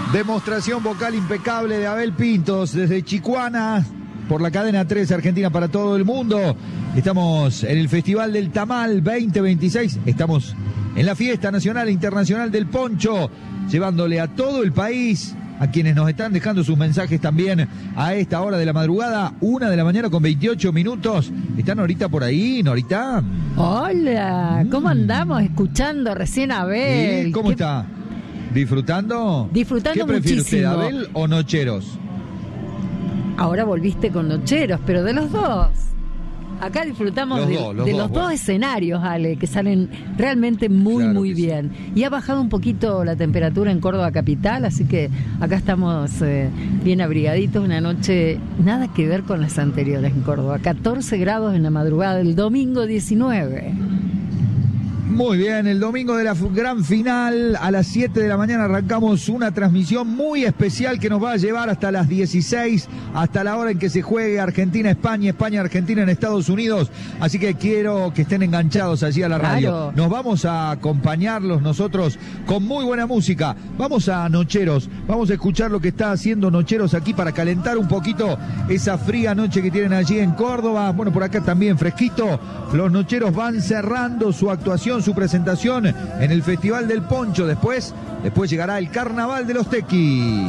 Demostración vocal impecable de Abel Pintos desde Chicuana por la cadena 3 Argentina para todo el mundo. Estamos en el Festival del Tamal 2026. Estamos en la fiesta nacional e internacional del poncho, llevándole a todo el país, a quienes nos están dejando sus mensajes también a esta hora de la madrugada, 1 de la mañana con 28 minutos. ¿Están Norita por ahí, Norita? Hola, ¿cómo andamos? Escuchando recién a Abel. ¿Y cómo está? ¿Disfrutando? Disfrutando muchísimo. ¿Qué prefiere usted, Abel o Nocheros? Ahora volviste con Nocheros, pero de los dos. Acá disfrutamos de los dos escenarios, Ale, que salen realmente muy bien. Y ha bajado un poquito la temperatura en Córdoba capital, así que acá estamos bien abrigaditos. Una noche nada que ver con las anteriores en Córdoba. 14 grados en la madrugada del domingo 19. Muy bien, el domingo de la gran final a las 7 de la mañana arrancamos una transmisión muy especial que nos va a llevar hasta las 16, hasta la hora en que se juegue Argentina-España, España-Argentina en Estados Unidos. Así que quiero que estén enganchados allí a la radio. Nos vamos a acompañarlos nosotros con muy buena música. Vamos a Nocheros, vamos a escuchar lo que está haciendo Nocheros aquí para calentar un poquito esa fría noche que tienen allí en Córdoba. Bueno, por acá también fresquito. Los Nocheros van cerrando su actuación, su presentación en el Festival del Poncho. Después llegará el Carnaval de los Tequis.